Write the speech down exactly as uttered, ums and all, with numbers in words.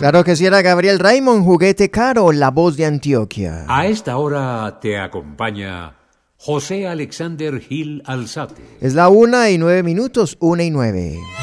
Claro que sí, era Gabriel Raymond, Juguete Caro, la voz de Antioquia. A esta hora te acompaña José Alexander Gil Alzate. Es la una y nueve minutos, una y nueve.